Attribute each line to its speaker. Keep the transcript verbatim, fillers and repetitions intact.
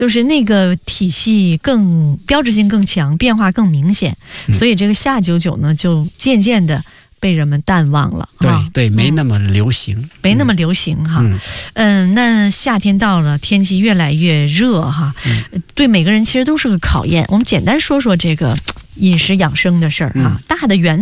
Speaker 1: 就是那个体系更标志性更强，变化更明显，
Speaker 2: 嗯、
Speaker 1: 所以这个夏九九呢，就渐渐的被人们淡忘了。
Speaker 2: 对、
Speaker 1: 啊、
Speaker 2: 对，没那么流行，嗯、
Speaker 1: 没那么流行哈。嗯，嗯那夏天到了，天气越来越热哈，嗯、对每个人其实都是个考验。我们简单说说这个饮食养生的事儿啊，嗯、大的原